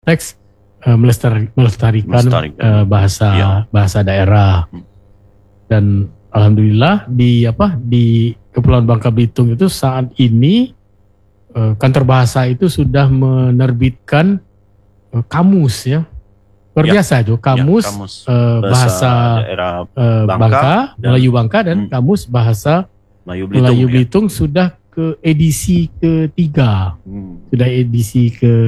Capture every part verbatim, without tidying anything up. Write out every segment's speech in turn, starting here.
konteks uh, melestari, melestarikan, melestarikan. Uh, bahasa ya. bahasa daerah. Hmm. Dan alhamdulillah di apa di Kepulauan Bangka Belitung itu saat ini uh, kantor bahasa itu sudah menerbitkan uh, kamus ya. Luar ya. biasa itu kamus, ya, kamus. Uh, bahasa, bahasa daerah uh, Bangka, Bangka dan, Melayu Bangka dan hmm. kamus bahasa Melayu Belitung, Melayu ya. Belitung sudah ke edisi ketiga. Hmm. Sudah edisi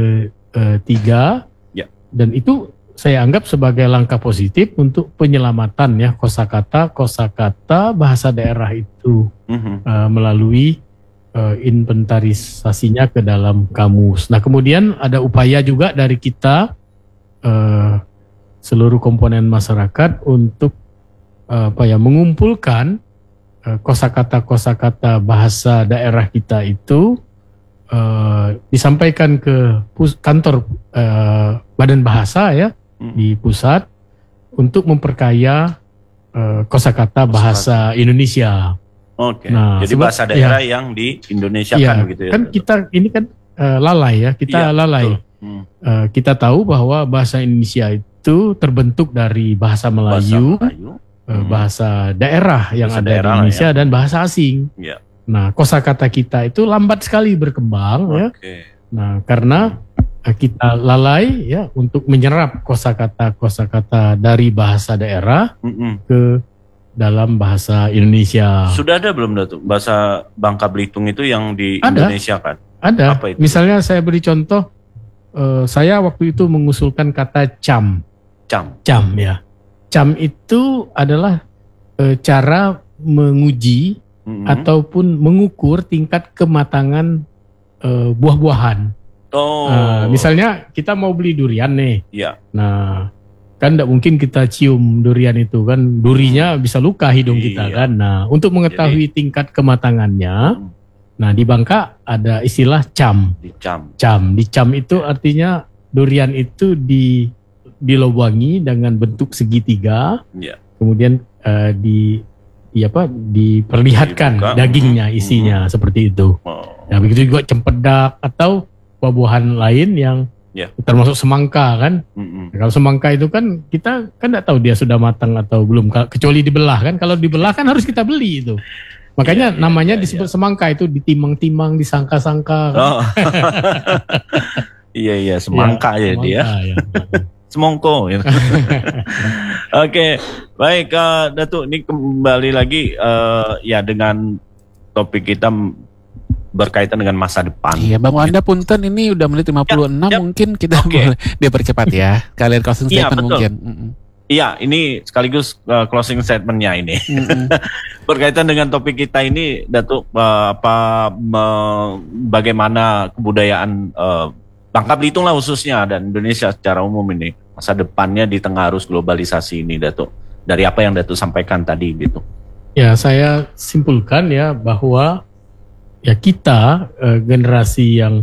ketiga. Ya. Dan itu saya anggap sebagai langkah positif untuk penyelamatan ya kosakata kosakata bahasa daerah itu mm-hmm. uh, melalui uh, inventarisasinya ke dalam kamus. Nah, kemudian ada upaya juga dari kita uh, seluruh komponen masyarakat untuk uh, apa ya mengumpulkan uh, kosakata-kosakata bahasa daerah kita itu uh, disampaikan ke pus- kantor uh, Badan Bahasa ya di pusat untuk memperkaya uh, kosakata bahasa Indonesia. Oke. Nah, jadi sebab, bahasa daerah ya, yang di Indonesia ya, kan gitu ya. Kan kita ini kan uh, lalai ya, kita ya, lalai. Hmm. Uh, kita tahu bahwa bahasa Indonesia itu terbentuk dari bahasa Melayu, bahasa, Melayu. Uh, hmm. bahasa daerah yang bahasa ada daerah di Indonesia ya. Dan bahasa asing. Ya. Nah, kosakata kita itu lambat sekali berkembang okay. ya. Nah, karena kita lalai ya untuk menyerap kosakata-kosakata dari bahasa daerah Mm-mm. ke dalam bahasa Indonesia. Sudah ada belum Datuk bahasa Bangka Belitung itu yang di ada. Indonesia kan? Ada. Apa itu? Misalnya saya beri contoh, uh, saya waktu itu mengusulkan kata cam. Cam. Cam ya. Cam itu adalah uh, cara menguji mm-hmm. ataupun mengukur tingkat kematangan uh, buah-buahan. Oh. Nah, misalnya kita mau beli durian nih. Iya. Nah, kan tidak mungkin kita cium durian itu kan, durinya bisa luka hidung iya. kita kan. Nah, untuk mengetahui Jadi, tingkat kematangannya, hmm. nah di Bangka ada istilah cam. Dicam. Cam. Dicam itu artinya durian itu di dilobangi dengan bentuk segitiga. Iya. Kemudian uh, di di apa diperlihatkan Dibuka. dagingnya isinya hmm. seperti itu. Oh. Nah, begitu juga cempedak atau buah-buahan lain yang yeah. termasuk semangka kan. Mm-hmm. Kalau semangka itu kan kita kan tidak tahu dia sudah matang atau belum, kecuali dibelah kan. Kalau dibelah kan harus kita beli itu. Makanya yeah, namanya yeah, disebut yeah. semangka itu ditimang-timang, disangka-sangka. Kan? Oh. Iya iya semangka ya, ya dia. Ya. Semongko. Ya. Oke, okay. Baik uh, Datuk, ini kembali lagi uh, ya dengan topik kita berkaitan dengan masa depan. Iya, Bang Wanda punten ini udah menit lima puluh enam ya, ya. Mungkin kita okay. boleh dipercepat ya. Kalian closing statement ya, mungkin. Iya, ini sekaligus uh, closing statementnya ini. Berkaitan dengan topik kita ini, Datuk, uh, apa me, bagaimana kebudayaan uh, Bangka Belitung lah khususnya dan Indonesia secara umum ini masa depannya di tengah arus globalisasi ini, Datuk. Dari apa yang Datuk sampaikan tadi gitu. Ya, saya simpulkan ya bahwa ya kita uh, generasi yang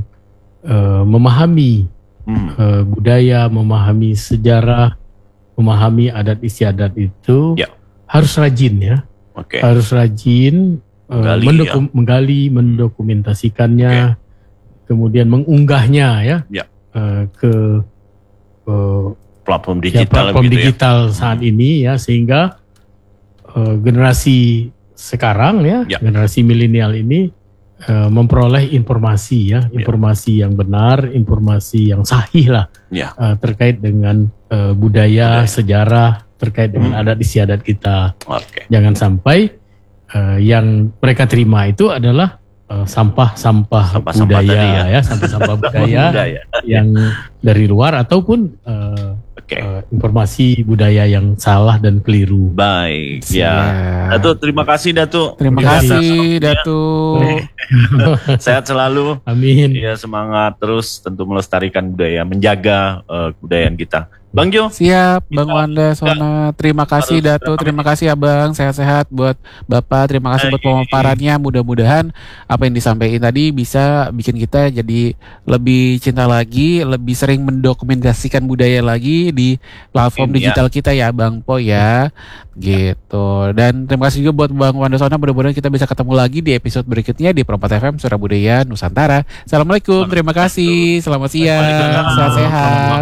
uh, memahami hmm. uh, budaya, memahami sejarah, memahami adat istiadat itu ya. harus rajin ya, okay. harus rajin uh, menggali, mendokum, ya. menggali, mendokumentasikannya, okay. kemudian mengunggahnya ya, ya. Uh, ke uh, platform digital, ya, platform gitu digital ya. saat hmm. ini ya, sehingga uh, generasi sekarang ya, ya. generasi milenial ini Uh, memperoleh informasi ya, informasi yeah. yang benar, informasi yang sahih lah yeah. uh, terkait dengan uh, budaya, budaya, sejarah, terkait dengan hmm. adat istiadat kita. Okay. Jangan sampai uh, yang mereka terima itu adalah uh, sampah-sampah budaya ya, sampah-sampah budaya yang dari luar ataupun uh, okay. uh, informasi budaya yang salah dan keliru. Baik, ya. Datuk, terima kasih Datuk. Terima kasih Datuk. Sehat selalu. Amin. Ya, semangat terus tentu melestarikan budaya, menjaga uh, kebudayaan kita. Bang Jo. Siap, Bang Wanda Sona. Terima kasih Datuk, terima kasih Abang. Sehat-sehat buat Bapak. Terima kasih buat pemaparannya. Mudah-mudahan apa yang disampaikan tadi bisa bikin kita jadi lebih cinta lagi, lebih sering mendokumentasikan budaya lagi di platform digital kita ya, Bang Po ya. Gitu. Dan terima kasih juga buat Bang Wanda Sona. Mudah-mudahan kita bisa ketemu lagi di episode berikutnya di Perempat F M Suara Budaya Nusantara. Assalamualaikum. Terima kasih. Selamat siang. Sehat-sehat.